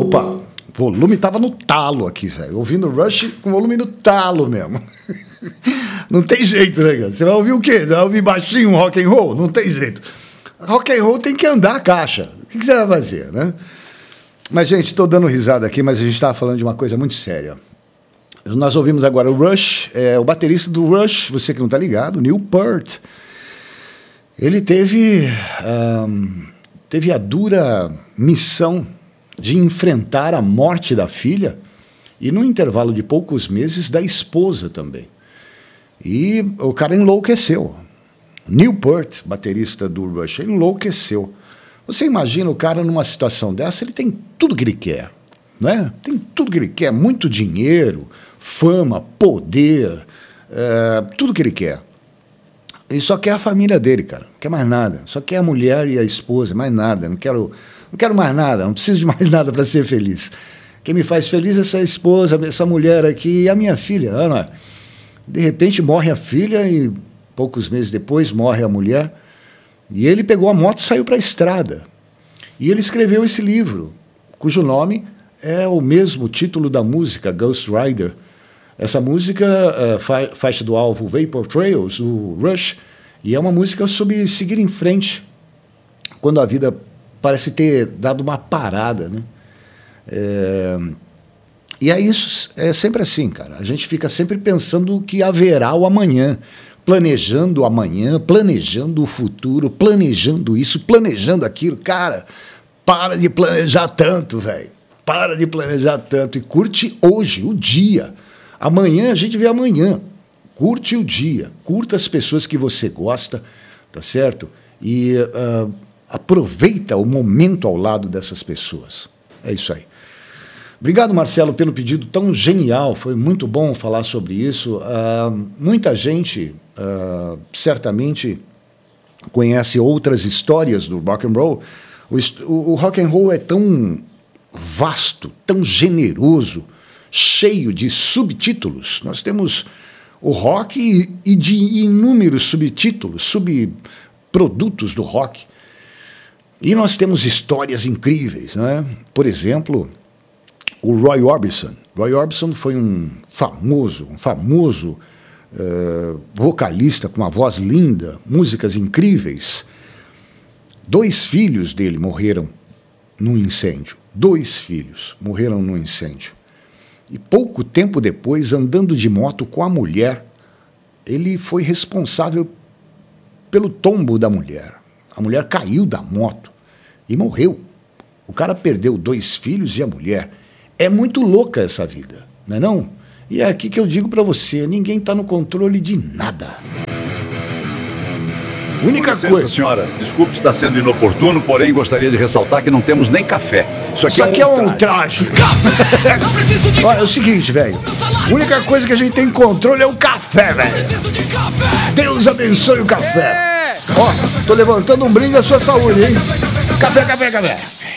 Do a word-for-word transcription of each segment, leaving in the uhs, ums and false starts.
Opa, o volume tava no talo aqui, velho. Ouvindo Rush com o volume no talo mesmo. Não tem jeito, né, cara? Você vai ouvir o quê? Você vai ouvir baixinho um rock and roll? Não tem jeito. Rock and roll tem que andar a caixa. O que você vai fazer, né? Mas, gente, estou dando risada aqui, mas a gente estava falando de uma coisa muito séria. Nós ouvimos agora o Rush, é, o baterista do Rush, você que não está ligado, Neil Peart. Ele teve, um, teve a dura missão de enfrentar a morte da filha e, no intervalo de poucos meses, da esposa também. E o cara enlouqueceu. Neil Peart, baterista do Rush, enlouqueceu. Você imagina o cara numa situação dessa, ele tem tudo que ele quer, né? Tem tudo que ele quer, muito dinheiro, fama, poder, é, tudo que ele quer. Ele só quer a família dele, cara, não quer mais nada. Só quer a mulher e a esposa, mais nada. Não quero, não quero mais nada, não preciso de mais nada para ser feliz. Quem me faz feliz é essa esposa, essa mulher aqui e a minha filha, não é? De repente morre a filha e poucos meses depois morre a mulher. E ele pegou a moto e saiu para a estrada. E ele escreveu esse livro, cujo nome é o mesmo título da música, Ghost Rider. Essa música é fa faixa do álbum Vapor Trails, o Rush, e é uma música sobre seguir em frente, quando a vida parece ter dado uma parada, né? É... E é isso, é sempre assim, cara. A gente fica sempre pensando que haverá o amanhã, planejando o amanhã, planejando o futuro, planejando isso, planejando aquilo. Cara, para de planejar tanto, velho. Para de planejar tanto e curte hoje, o dia. Amanhã a gente vê amanhã. Curte o dia, curta as pessoas que você gosta, tá certo? E uh, aproveita o momento ao lado dessas pessoas. É isso aí. Obrigado, Marcelo, pelo pedido tão genial. Foi muito bom falar sobre isso. Uh, muita gente uh, certamente conhece outras histórias do rock and roll. O, o, o rock and roll é tão vasto, tão generoso, cheio de subtítulos. Nós temos o rock e, e de inúmeros subtítulos, subprodutos do rock. E nós temos histórias incríveis, né? Por exemplo, o Roy Orbison. Roy Orbison foi um famoso, um famoso uh, vocalista com uma voz linda, músicas incríveis. Dois filhos dele morreram num incêndio. Dois filhos morreram num incêndio. E pouco tempo depois, andando de moto com a mulher, ele foi responsável pelo tombo da mulher. A mulher caiu da moto e morreu. O cara perdeu dois filhos e a mulher. É muito louca essa vida, não é não? E é aqui que eu digo para você, ninguém está no controle de nada. Única licença, coisa... senhora, desculpe estar sendo inoportuno, porém gostaria de ressaltar que não temos nem café. Isso aqui, Isso aqui é é um um traje. Olha, é o seguinte, velho. A única coisa que a gente tem controle é o café, velho. Deus abençoe o café. Ó, tô levantando um brinde à sua saúde, hein? Café, café, café.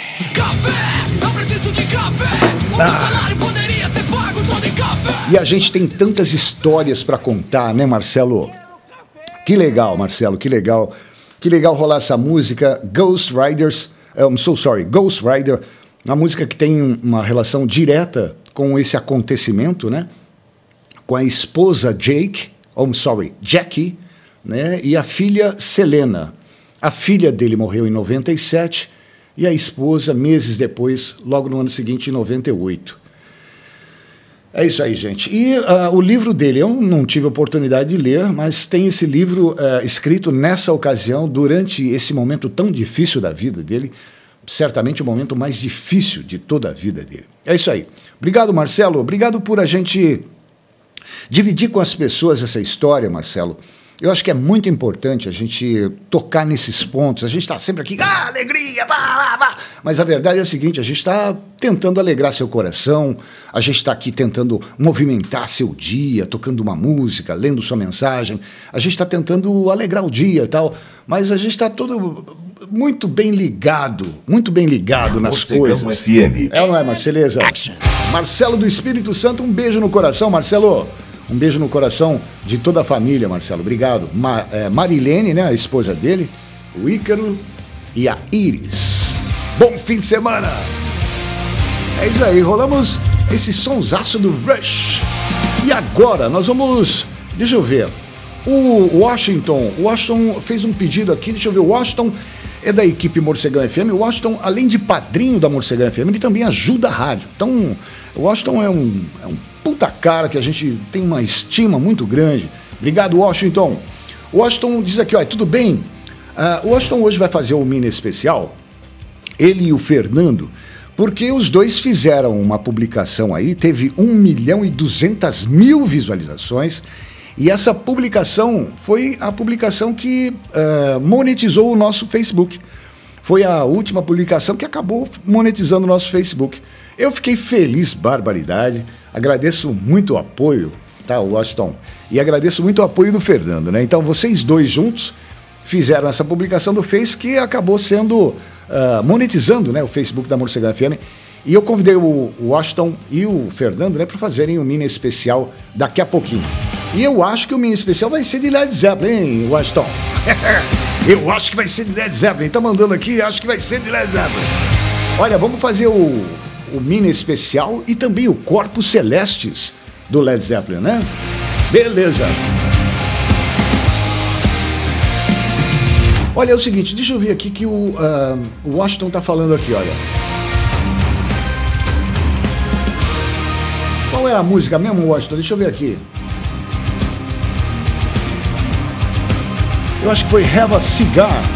Ah. E a gente tem tantas histórias para contar, né, Marcelo? Que legal, Marcelo, que legal. Que legal rolar essa música, Ghost Riders, I'm so sorry, Ghost Rider, uma música que tem uma relação direta com esse acontecimento, né? Com a esposa Jake, I'm sorry, Jackie, né? E a filha Selena. A filha dele morreu em noventa e sete e a esposa meses depois, logo no ano seguinte, em noventa e oito. É isso aí, gente. E uh, o livro dele, eu não tive a oportunidade de ler, mas tem esse livro uh, escrito nessa ocasião, durante esse momento tão difícil da vida dele, certamente o momento mais difícil de toda a vida dele. É isso aí. Obrigado, Marcelo. Obrigado por a gente dividir com as pessoas essa história, Marcelo. Eu acho que é muito importante a gente tocar nesses pontos. A gente está sempre aqui, ah, alegria, bah, bah. Mas a verdade é a seguinte, a gente está tentando alegrar seu coração, a gente está aqui tentando movimentar seu dia, tocando uma música, lendo sua mensagem, a gente está tentando alegrar o dia e tal, mas a gente está todo muito bem ligado, muito bem ligado nas Você coisas. F M. É ou não é, Marceleza? Marcelo do Espírito Santo, um beijo no coração, Marcelo. Um beijo no coração de toda a família, Marcelo. Obrigado. Ma, é, Marilene, né, a esposa dele, o Ícaro e a Iris. Bom fim de semana! É isso aí, rolamos esse sonsaço do Rush. E agora nós vamos, deixa eu ver, o Washington, o Washington fez um pedido aqui, deixa eu ver, o Washington é da equipe Morcegão F M, o Washington, além de padrinho da Morcegão F M, ele também ajuda a rádio. Então, o Washington é um, é um puta cara que a gente tem uma estima muito grande. Obrigado, Washington. O Washington diz aqui, ó, tudo bem? Uh, o Washington hoje vai fazer um mini especial, ele e o Fernando, porque os dois fizeram uma publicação aí, teve um milhão e duzentas mil visualizações, e essa publicação foi a publicação que uh, monetizou o nosso Facebook. Foi a última publicação que acabou monetizando o nosso Facebook. Eu fiquei feliz, barbaridade, agradeço muito o apoio, tá, Washington? E agradeço muito o apoio do Fernando, né? Então, vocês dois juntos fizeram essa publicação do Face que acabou sendo... Uh, monetizando, né, o Facebook da Morcegão F M, e eu convidei o Washington e o Fernando, né, para fazerem um mini especial daqui a pouquinho. E eu acho que o mini especial vai ser de Led Zeppelin, hein, Washington? Eu acho que vai ser de Led Zeppelin. Tá mandando aqui, acho que vai ser de Led Zeppelin. Olha, vamos fazer o, o mini especial e também o Corpos Celestes do Led Zeppelin, né? Beleza. Olha, é o seguinte, deixa eu ver aqui que o, uh, o Washington tá falando aqui, olha. Qual é a música mesmo, Washington? Deixa eu ver aqui. Eu acho que foi Have a Cigar.